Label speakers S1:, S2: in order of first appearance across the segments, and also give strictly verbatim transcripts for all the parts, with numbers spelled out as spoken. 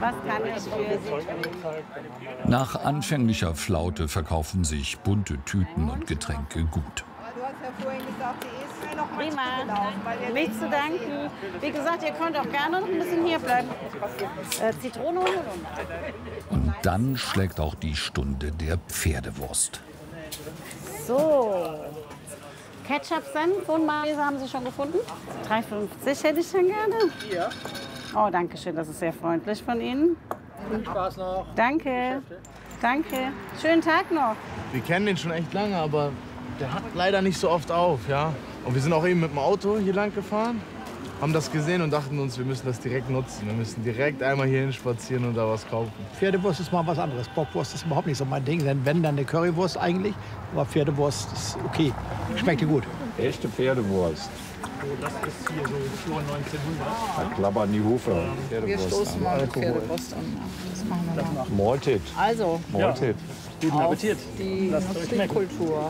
S1: Was kann ich für Sie tun?
S2: Nach anfänglicher Flaute verkaufen sich bunte Tüten und Getränke gut.
S3: Du hast ja vorhin gesagt, sie ist noch mal
S1: Prima.
S3: gelaufen, weil wir
S1: Nicht zu danken. Wie gesagt, ihr könnt auch gerne noch ein bisschen hier bleiben. Äh, Zitrone und
S2: Und dann schlägt auch die Stunde der Pferdewurst.
S1: So. Ketchup, Senf und Mayonnaise haben Sie schon gefunden? drei fünfzig hätte ich dann gerne.
S4: Ja.
S1: Oh, danke schön, das ist sehr freundlich von Ihnen.
S4: Viel Spaß noch.
S1: Danke. Danke. Schönen Tag noch.
S5: Wir kennen den schon echt lange, aber der hat leider nicht so oft auf, ja. Und wir sind auch eben mit dem Auto hier lang gefahren, haben das gesehen und dachten uns, wir müssen das direkt nutzen. Wir müssen direkt einmal hierhin spazieren und da was kaufen.
S4: Pferdewurst ist mal was anderes. Bockwurst ist überhaupt nicht so mein Ding. Denn wenn, dann eine Currywurst eigentlich. Aber Pferdewurst ist okay. Schmeckt dir gut.
S6: Echte Pferdewurst.
S4: Das ist hier so vor neunzehnhundert.
S6: Da klappern die Hufe.
S7: Wir stoßen mal mit Pferdewurst an. Das machen wir mal.
S6: Mortit.
S7: Also,
S6: Mortit.
S4: Guten
S7: auf
S4: Appetit.
S7: die Nutri-Kultur.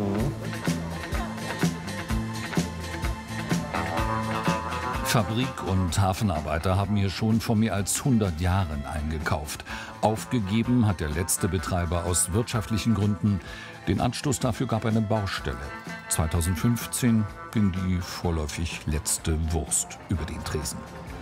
S2: Fabrik- und Hafenarbeiter haben hier schon vor mehr als hundert Jahren eingekauft. Aufgegeben hat der letzte Betreiber aus wirtschaftlichen Gründen. Den Anstoß dafür gab eine Baustelle. zweitausendfünfzehn ging die vorläufig letzte Wurst über den Tresen.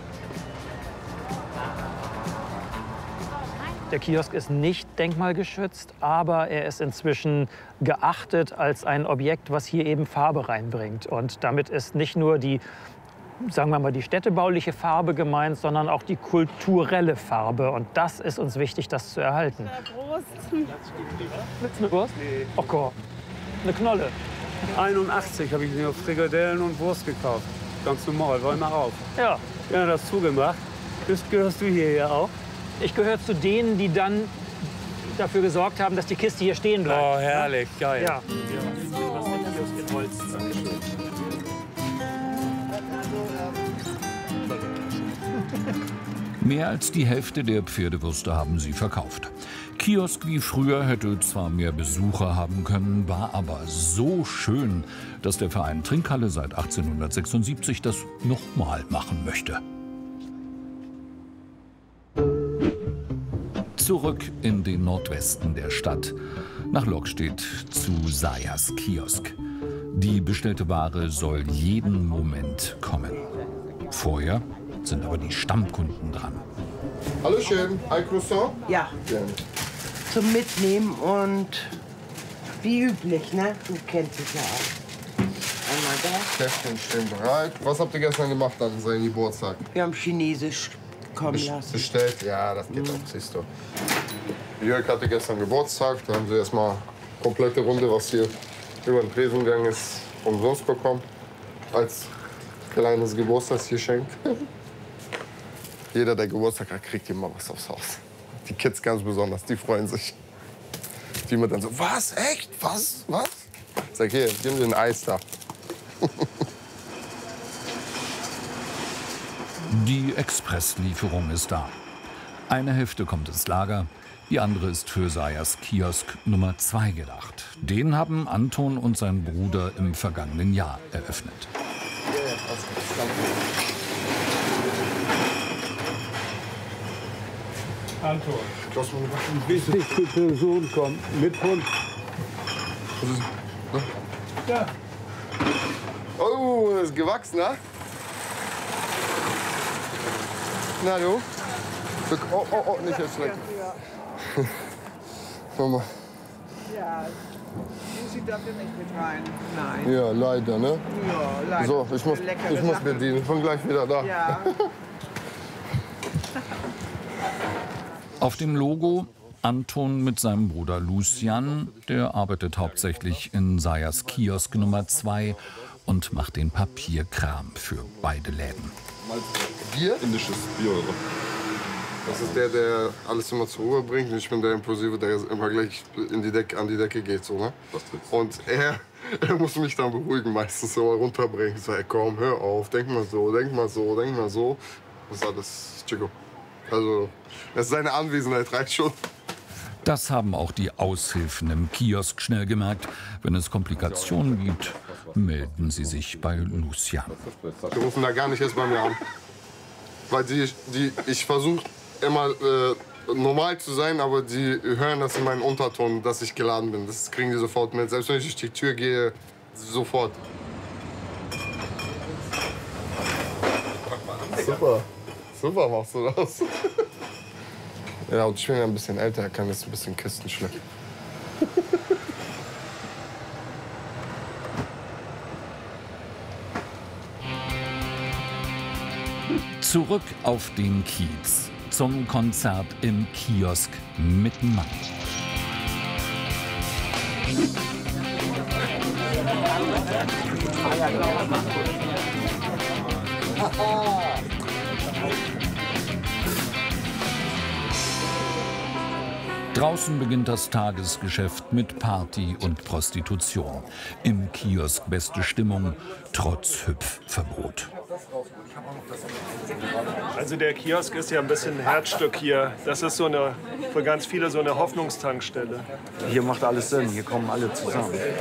S8: Der Kiosk ist nicht denkmalgeschützt, aber er ist inzwischen geachtet als ein Objekt, was hier eben Farbe reinbringt. Und damit ist nicht nur die, sagen wir mal, die städtebauliche Farbe gemeint, sondern auch die kulturelle Farbe. Und das ist uns wichtig, das zu erhalten.
S1: Prost.
S8: Willst du eine Wurst? Oh Gott, eine Knolle.
S9: einundachtzig habe ich mir Frikadellen und Wurst gekauft. Ganz normal, wollen wir auf.
S8: Ja,
S9: Ja, das zugemacht. Bist, gehörst du hierher auch?
S8: ich gehöre zu denen, die dann dafür gesorgt haben, dass die Kiste hier stehen bleibt.
S9: Oh, herrlich, geil.
S8: Ja.
S2: Mehr als die Hälfte der Pferdewürste haben sie verkauft. Kiosk wie früher hätte zwar mehr Besucher haben können, war aber so schön, dass der Verein Trinkhalle seit achtzehnhundertsechsundsiebzig das nochmal machen möchte. Zurück in den Nordwesten der Stadt, nach Lokstedt zu Sayers Kiosk. Die bestellte Ware soll jeden Moment kommen. Vorher sind aber die Stammkunden dran.
S10: Hallo schön, ein Croissant?
S11: Ja,
S10: Gerne.
S11: zum Mitnehmen und wie üblich, ne? Du kennst es ja auch. Einmal da.
S10: Käffchen stehen bereit. Was habt ihr gestern gemacht an seinem Geburtstag?
S11: Wir haben Chinesisch kommen
S10: Bes-
S11: lassen.
S10: Bestellt? Ja, das geht auch, siehst du. Jörg hatte gestern Geburtstag, da haben sie erstmal komplette Runde, was hier über den Tresen gegangen ist, umsonst bekommen. Als kleines Geburtstagsgeschenk. Jeder, der Geburtstag hat, kriegt immer was aufs Haus. Die Kids ganz besonders, die freuen sich. Die immer dann so, was, echt, was, was? Ich sag, hier, gib mir ein Eis da.
S2: Die Expresslieferung ist da. Eine Hälfte kommt ins Lager, die andere ist für Sayers Kiosk Nummer zwei gedacht. Den haben Anton und sein Bruder im vergangenen Jahr eröffnet.
S9: Anton, wie viele Personen kommen mit Hund? Ja.
S10: Oh, ist gewachsen, ne? Na du? Oh, oh, oh, nicht erschrecken. Mama.
S3: Ja, Lucy darf hier nicht mit rein. Nein.
S10: Ja, leider, ne?
S3: Ja, leider.
S10: So, ich muss,
S3: Leckere
S10: ich muss
S3: Sachen.
S10: bedienen. Ich bin gleich wieder da.
S3: Ja.
S2: Auf dem Logo Anton mit seinem Bruder Lucian. Der arbeitet hauptsächlich in Sayers Kiosk Nummer zwei und macht den Papierkram für beide Läden.
S10: Bier?
S12: Indisches Bier.
S10: Das ist der, der alles immer zur Ruhe bringt. Und ich bin der Impulsive, der immer gleich in die Decke, an die Decke geht. So, ne? Und er, er muss mich dann beruhigen, meistens so mal runterbringen. So, ey, komm, hör auf, denk mal so, denk mal so, denk mal so. Das ist alles Chico. Also, das ist seine Anwesenheit reicht schon.
S2: Das haben auch die Aushilfen im Kiosk schnell gemerkt. Wenn es Komplikationen gibt, melden sie sich bei Lucian.
S10: Die rufen da gar nicht erst bei mir an. Weil die, die, ich versuche immer äh, normal zu sein, aber die hören das in meinem Unterton, dass ich geladen bin. Das kriegen die sofort mit. Selbst wenn ich durch die Tür gehe, sofort. Super. Super machst du das. Ja, und ich bin ja ein bisschen älter, kann jetzt ein bisschen Kisten schleppen.
S2: Zurück auf den Kiez. Zum Konzert im Kiosk mit Mann. Draußen beginnt das Tagesgeschäft mit Party und Prostitution. Im Kiosk beste Stimmung, trotz Hüpfverbot.
S12: Also der Kiosk ist ja ein bisschen ein Herzstück hier. Das ist so eine, für ganz viele so eine Hoffnungstankstelle.
S13: Hier macht alles Sinn, hier kommen alle zusammen.